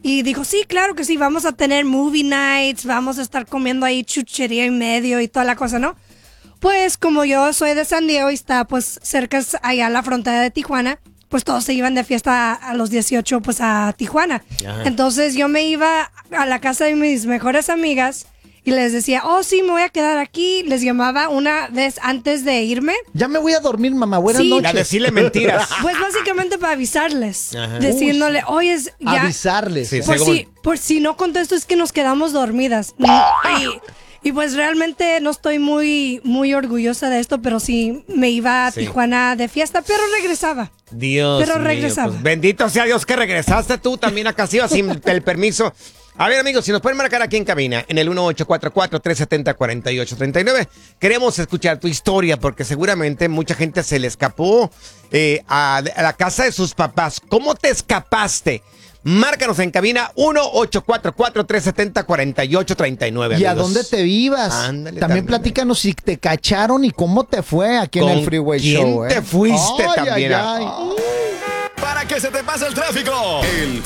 Y dijo, sí, claro que sí, vamos a tener movie nights, vamos a estar comiendo ahí chuchería en medio y toda la cosa, ¿no? Pues como yo soy de San Diego y está pues cerca allá a la frontera de Tijuana, pues todos se iban de fiesta a los 18 pues a Tijuana. Ajá. Entonces yo me iba a la casa de mis mejores amigas y les decía, oh sí, me voy a quedar aquí. Les llamaba una vez antes de irme. Ya me voy a dormir, mamá, buenas noches. A decirle mentiras. Pues básicamente para avisarles, diciéndole, oye, ya. Avisarles. Sí, por si no contesto es que nos quedamos dormidas. Y pues realmente no estoy muy orgullosa de esto, pero sí me iba a Tijuana de fiesta, pero regresaba. Dios pero mío, regresaba. Pues, bendito sea Dios que regresaste tú también a Casillo sin el permiso. A ver, amigos, si nos pueden marcar aquí en cabina, en el 1844-370-4839. Queremos escuchar tu historia porque seguramente mucha gente se le escapó a la casa de sus papás. ¿Cómo te escapaste? Márcanos en cabina 1844-370-4839. ¿Y a dónde te ibas? Ándale, también platícanos si te cacharon y cómo te fue aquí en el Freeway Show. ¿Quién te fuiste también? Para que se te pase el tráfico, el